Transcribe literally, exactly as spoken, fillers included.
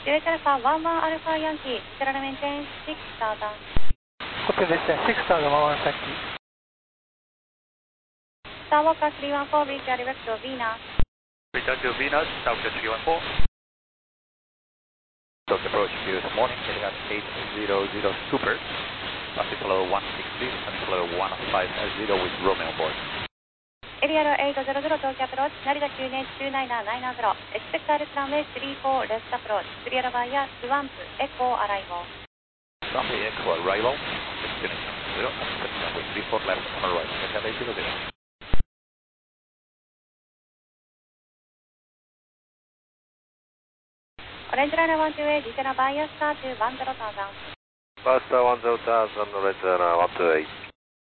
Direct Alpha one one Alpha Yankee, Stellar maintain six thousand. Copy this, six thousand one one Yankee. Starwalker three one four, reach direct to Venus. Return to Venus, Starwalker three one four. Talk approach this morning, heading at eight hundred Super. Traffic level one sixty, traffic level one five zero with Romeo on board. Arial eight hundred, talk approach, Narita Q N H two nine nine zero. Expect direct runway three four, left approach. Clear via Swamp, Echo arrival. Swamp, Echo arrival. Destination zero, expect runway three four, left on right. Arial eight hundred. Orange Runner one two eight, Gisela via Star to one zero thousand. Star one zero thousand, Orange Runner one two eight.